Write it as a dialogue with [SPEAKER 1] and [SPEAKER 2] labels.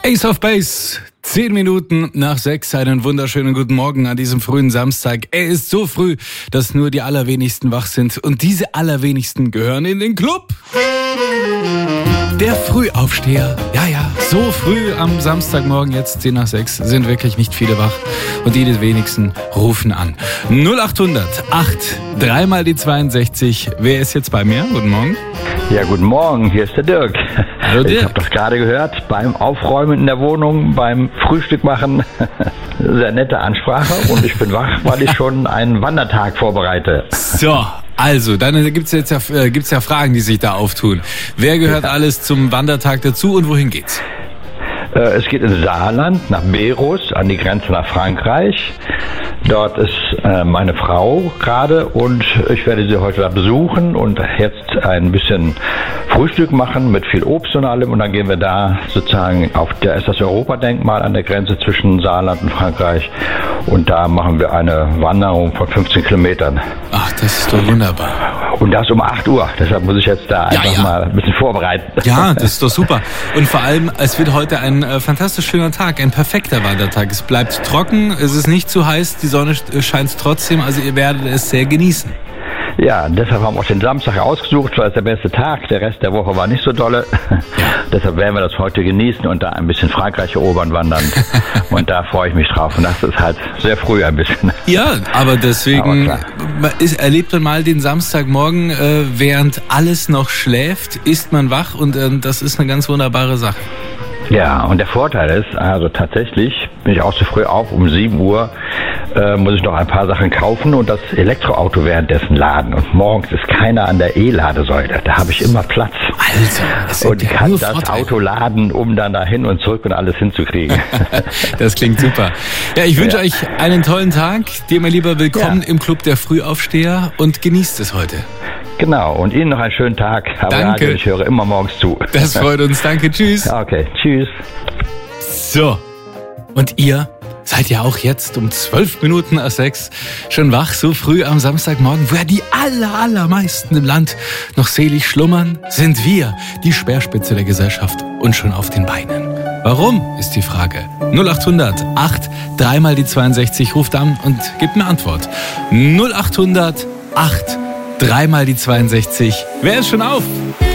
[SPEAKER 1] Ace of Base, 10 Minuten nach 6, einen wunderschönen guten Morgen an diesem frühen Samstag. Er ist so früh, dass nur die allerwenigsten wach sind und diese allerwenigsten gehören in den Club. Der Frühaufsteher. Ja, so früh am Samstagmorgen, jetzt 10 nach 6, sind wirklich nicht viele wach. Und die wenigsten rufen an. 0800 8 3 mal die 62. Wer ist jetzt bei mir? Guten Morgen.
[SPEAKER 2] Ja, guten Morgen, hier ist der Dirk.
[SPEAKER 1] Hallo Dirk.
[SPEAKER 2] Ich habe das gerade gehört, beim Aufräumen in der Wohnung, beim Frühstück machen. Sehr nette Ansprache und ich bin wach, weil ich schon einen Wandertag vorbereite.
[SPEAKER 1] So, also, dann gibt's ja Fragen, die sich da auftun. Wer gehört alles zum Wandertag dazu und wohin geht's?
[SPEAKER 2] Es geht ins Saarland, nach Berus, an die Grenze nach Frankreich. Dort ist meine Frau gerade und ich werde sie heute da besuchen und jetzt ein bisschen Frühstück machen mit viel Obst und allem. Und dann gehen wir da sozusagen da ist das Europadenkmal an der Grenze zwischen Saarland und Frankreich. Und da machen wir eine Wanderung von 15 Kilometern.
[SPEAKER 1] Ach, das ist doch wunderbar.
[SPEAKER 2] Und das um 8 Uhr. Deshalb muss ich jetzt da einfach mal ein bisschen vorbereiten.
[SPEAKER 1] Ja, das ist doch super. Und vor allem, es wird heute ein fantastisch schöner Tag, ein perfekter Wandertag. Es bleibt trocken, es ist nicht zu heiß, die Sonne scheint trotzdem, also ihr werdet es sehr genießen.
[SPEAKER 2] Ja, deshalb haben wir auch den Samstag ausgesucht, weil es der beste Tag, der Rest der Woche war nicht so dolle. Ja. Deshalb werden wir das heute genießen und da ein bisschen Frankreich erobern wandern. Und da freue ich mich drauf. Und das ist halt sehr früh ein bisschen.
[SPEAKER 1] Ja, aber deswegen erlebt man mal den Samstagmorgen, während alles noch schläft, ist man wach und das ist eine ganz wunderbare Sache.
[SPEAKER 2] Ja, und der Vorteil ist, also tatsächlich bin ich auch so früh auf, um 7 Uhr muss ich noch ein paar Sachen kaufen und das Elektroauto währenddessen laden. Und morgens ist keiner an der E-Ladesäule. Da habe ich immer Platz.
[SPEAKER 1] Alter,
[SPEAKER 2] und kann das Auto laden, um dann da hin und zurück und alles hinzukriegen.
[SPEAKER 1] Das klingt super. Ja, ich wünsche euch einen tollen Tag. Dir, mein Lieber, willkommen im Club der Frühaufsteher und genießt es heute.
[SPEAKER 2] Genau, und Ihnen noch einen schönen Tag.
[SPEAKER 1] Danke.
[SPEAKER 2] Ich höre immer morgens zu.
[SPEAKER 1] Das freut uns. Danke, tschüss.
[SPEAKER 2] Okay, tschüss.
[SPEAKER 1] So, und ihr seid ja auch jetzt um 12 Minuten nach 6 schon wach, so früh am Samstagmorgen, wo ja die allermeisten im Land noch selig schlummern, sind wir die Speerspitze der Gesellschaft und schon auf den Beinen. Warum, ist die Frage. 0800 8 3 mal die 62, ruft an und gebt eine Antwort. 0800 8 3 mal die 62. Wer ist schon auf?